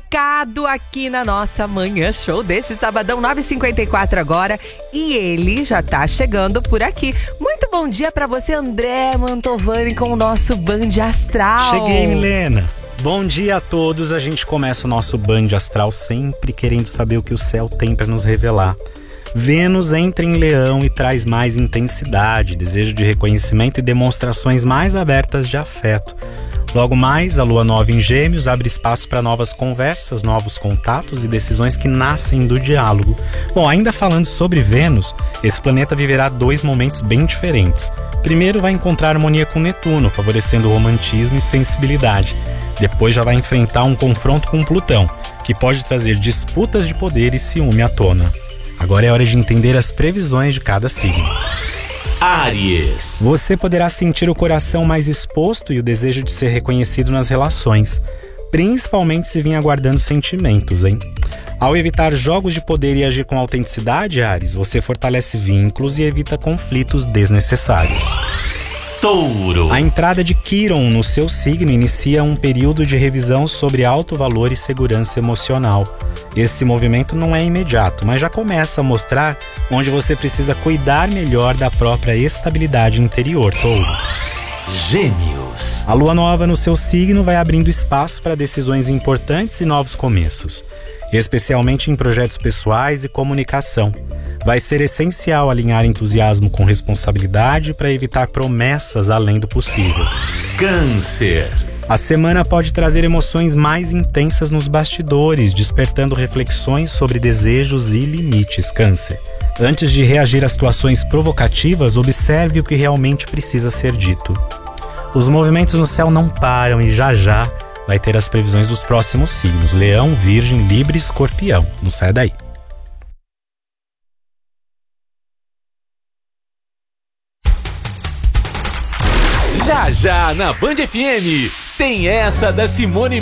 marcado aqui na nossa Manhã Show desse sabadão, 9h54 agora. E ele já tá chegando por aqui. Muito bom dia pra você, André Mantovani, com o nosso Band Astral. Cheguei, Milena. Bom dia a todos. A gente começa o nosso Band Astral sempre querendo saber o que o céu tem pra nos revelar. Vênus entra em Leão e traz mais intensidade, desejo de reconhecimento e demonstrações mais abertas de afeto. Logo mais, a Lua Nova em Gêmeos abre espaço para novas conversas, novos contatos e decisões que nascem do diálogo. Bom, ainda falando sobre Vênus, esse planeta viverá dois momentos bem diferentes. Primeiro vai encontrar harmonia com Netuno, favorecendo o romantismo e sensibilidade. Depois já vai enfrentar um confronto com Plutão, que pode trazer disputas de poder e ciúme à tona. Agora é hora de entender as previsões de cada signo. Áries. Você poderá sentir o coração mais exposto e o desejo de ser reconhecido nas relações, principalmente se vir aguardando sentimentos, hein? Ao evitar jogos de poder e agir com autenticidade, Áries, você fortalece vínculos e evita conflitos desnecessários. Touro. A entrada de Quirón no seu signo inicia um período de revisão sobre alto valor e segurança emocional. Esse movimento não é imediato, mas já começa a mostrar onde você precisa cuidar melhor da própria estabilidade interior, Touro. Gêmeos. A lua nova no seu signo vai abrindo espaço para decisões importantes e novos começos, especialmente em projetos pessoais e comunicação. Vai ser essencial alinhar entusiasmo com responsabilidade para evitar promessas além do possível. Câncer. A semana pode trazer emoções mais intensas nos bastidores, despertando reflexões sobre desejos e limites, Câncer. Antes de reagir a situações provocativas, observe o que realmente precisa ser dito. Os movimentos no céu não param e já vai ter as previsões dos próximos signos: Leão, Virgem, Libra e Escorpião. Não sai daí. Já na Band FM tem essa da Simone